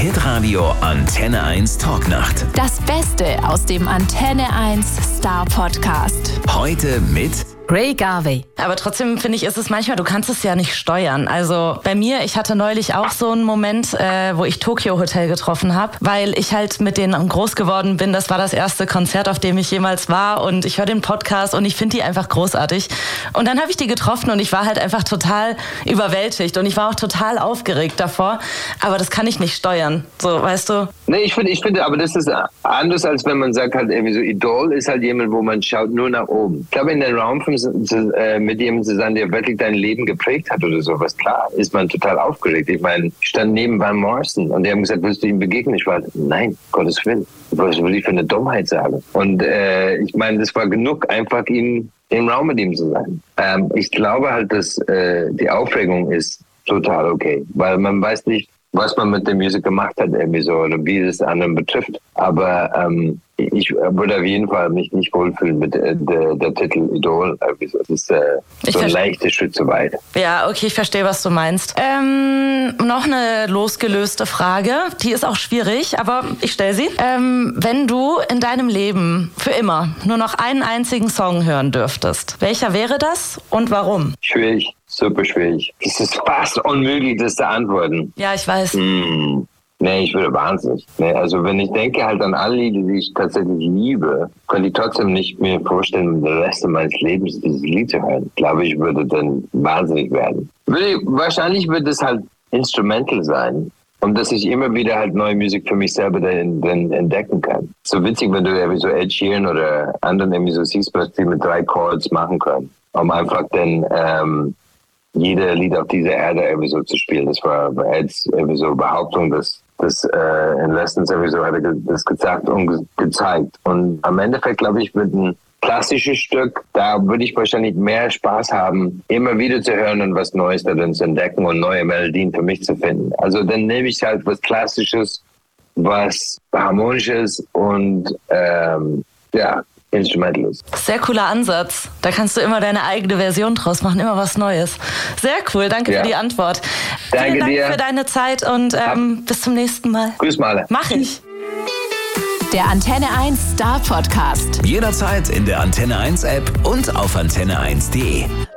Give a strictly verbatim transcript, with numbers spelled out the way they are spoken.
Hitradio Antenne eins Talknacht. Das Beste aus dem Antenne eins Star Podcast. Heute mit Ray Garvey. Aber trotzdem finde ich, ist es manchmal, du kannst es ja nicht steuern. Also bei mir, ich hatte neulich auch so einen Moment, äh, wo ich Tokyo Hotel getroffen habe, weil ich halt mit denen groß geworden bin. Das war das erste Konzert, auf dem ich jemals war, und ich höre den Podcast und ich finde die einfach großartig. Und dann habe ich die getroffen und ich war halt einfach total überwältigt und ich war auch total aufgeregt davor. Aber das kann ich nicht steuern, so, weißt du? Nee, ich finde, ich finde, aber das ist anders, als wenn man sagt, halt irgendwie so, Idol ist halt jemand, wo man schaut nur nach oben. Ich glaube, in den Raum von mit jemandem zu sein, der wirklich dein Leben geprägt hat oder sowas. Klar, ist man total aufgeregt. Ich meine, ich stand neben Van Morrison und die haben gesagt, willst du ihm begegnen? Ich war, nein, Gottes Willen. Was will ich für eine Dummheit sagen? Und äh, ich meine, das war genug, einfach ihm im Raum mit ihm zu sein. Ähm, ich glaube halt, dass äh, die Aufregung ist total okay, weil man weiß nicht, was man mit der Musik gemacht hat, irgendwie so, oder wie es anderen betrifft. Aber ähm, ich würde auf jeden Fall mich nicht wohlfühlen mit äh, der, der Titel Idol. Das ist äh, so ein leichter Schritt zu weit. Ja, okay, ich verstehe, was du meinst. Ähm, noch eine losgelöste Frage, die ist auch schwierig, aber ich stelle sie. Ähm, wenn du in deinem Leben für immer nur noch einen einzigen Song hören dürftest, welcher wäre das und warum? Schwierig, super schwierig. Es ist fast unmöglich, das zu antworten. Ja, ich weiß. Hm. Nee, ich würde wahnsinnig. Nee, also wenn ich denke halt an alle Lieder, die ich tatsächlich liebe, könnte ich trotzdem nicht mir vorstellen, den Rest meines Lebens dieses Lied zu hören. Ich glaube, ich würde dann wahnsinnig werden. Würde, wahrscheinlich wird es halt instrumental sein. Und dass ich immer wieder halt neue Musik für mich selber dann, dann entdecken kann. So witzig, wenn du irgendwie so Ed Sheeran oder anderen irgendwie so siehst, was die mit drei Chords machen können. Um einfach dann ähm, jeder Lied auf dieser Erde irgendwie so zu spielen. Das war Eds irgendwie so Behauptung, dass das äh, in Lessons sowieso hat er das gesagt und ge- gezeigt. Und am Endeffekt, glaube ich, wird ein klassisches Stück, da würde ich wahrscheinlich mehr Spaß haben, immer wieder zu hören und was Neues darin zu entdecken und neue Melodien für mich zu finden. Also dann nehme ich halt was Klassisches, was Harmonisches und ähm, ja, Instrumental ist. Sehr cooler Ansatz. Da kannst du immer deine eigene Version draus machen, immer was Neues. Sehr cool, danke ja. für die Antwort. Danke Vielen Dank dir. für deine Zeit und ähm, bis zum nächsten Mal. Grüß mal. Mach ich. Der Antenne eins Star Podcast. jederzeit in der Antenne eins App und auf antenne eins punkt de.